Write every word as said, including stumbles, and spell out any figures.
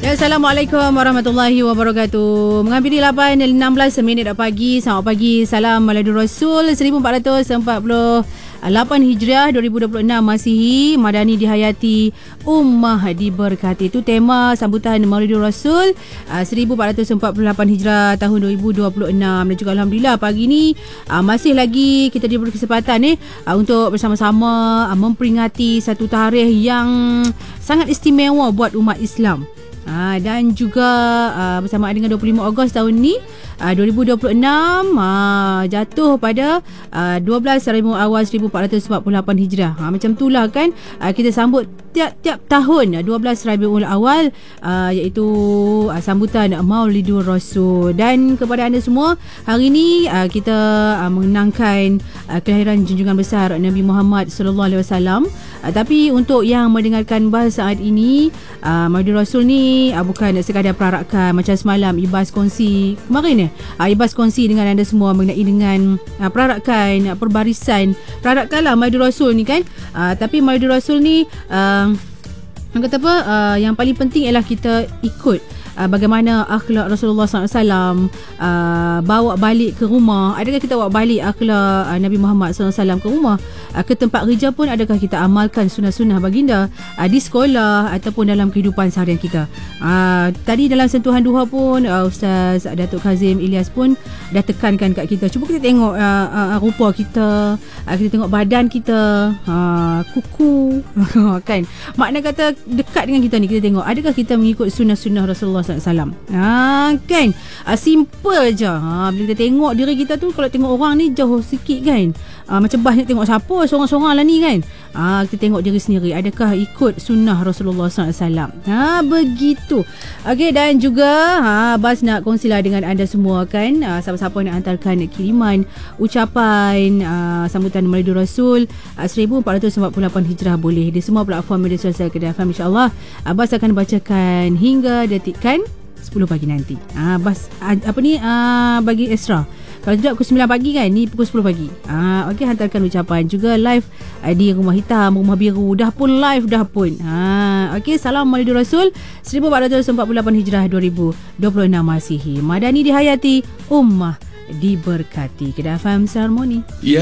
Ya, Assalamualaikum warahmatullahi wabarakatuh. Menghampiri lapan enam belas minit pagi. Selamat pagi. Salam Maulidul Rasul seribu empat ratus empat puluh lapan Hijriah dua ribu dua puluh enam Masihi. Madani dihayati, ummah diberkati. Itu tema sambutan Maulidul Rasul uh, seribu empat ratus empat puluh lapan Hijrah tahun dua ribu dua puluh enam. Dan juga alhamdulillah pagi ni uh, masih lagi kita diberi kesempatan ni uh, untuk bersama-sama uh, memperingati satu tarikh yang sangat istimewa buat umat Islam. Ha, dan juga uh, bersamaan dengan dua puluh lima Ogos tahun ni uh, dua ribu dua puluh enam uh, jatuh pada uh, dua belas Rabiul Awal seribu empat ratus empat puluh lapan Hijrah. Ha, macam itulah kan uh, kita sambut tiap-tiap tahun dua belas Rabiul Awal uh, iaitu uh, sambutan Maulidul Rasul. Dan kepada anda semua, hari ini uh, kita uh, mengenangkan uh, kelahiran junjungan besar Nabi Muhammad sallallahu alaihi wasallam. Uh, tapi untuk yang mendengarkan bahasa saat ini, uh, Maulidul Rasul ni uh, bukan sekadar perarakan. Macam semalam Ibas kongsi kemarin ya, uh, Ibas kongsi dengan anda semua mengenai dengan uh, perarakan, uh, perbarisan perarakan lah Maulidul Rasul ni kan. uh, Tapi Maulidul Rasul ni uh, yang kata apa, uh, yang paling penting ialah kita ikut Uh, bagaimana akhlak Rasulullah sallallahu alaihi wasallam, uh, bawa balik ke rumah. Adakah kita bawa balik akhlak uh, Nabi Muhammad sallallahu alaihi wasallam ke rumah? Uh, ke tempat kerja pun adakah kita amalkan sunnah-sunnah baginda uh, di sekolah ataupun dalam kehidupan seharian kita? Uh, tadi dalam sentuhan duha pun uh, Ustaz Datuk Kazim Ilyas pun dah tekankan kat kita, cuba kita tengok uh, uh, rupa kita, uh, kita tengok badan kita, uh, kuku kan. Makna kata dekat dengan kita ni, kita tengok adakah kita mengikut sunnah-sunnah Rasulullah sallallahu alaihi wasallam. Ha, kan, ha, simple je. Ha, bila kita tengok diri kita tu, kalau tengok orang ni jauh sikit kan, ha, macam bahas nak tengok siapa, seorang-seorang lah ni kan. Ha, kita tengok diri sendiri, adakah ikut sunnah Rasulullah sallallahu alaihi wasallam. Ha, begitu. Okey, dan juga ha, Bas nak kongsilah dengan anda semua kan, ha, siapa-siapa nak hantarkan kiriman ucapan uh, sambutan Maulidul Rasul uh, seribu empat ratus empat puluh lapan Hijrah boleh di semua platform media sosial Kedah F M. InsyaAllah uh, Bas akan bacakan hingga detikkan sepuluh pagi nanti. Ah, Bas uh, apa ni uh, bagi extra. Kalau tidak pukul sembilan pagi kan, ni pukul sepuluh pagi. Ah, okey, hantarkan ucapan. Juga live uh, di Rumah Hitam, Rumah Biru. Dah pun live dah pun. Ha, okey, salam Maulidul Rasul seribu empat ratus empat puluh lapan Hijrah dua ribu dua puluh enam Masihi. Madani dihayati, ummah diberkati. Kedah F M Harmoni.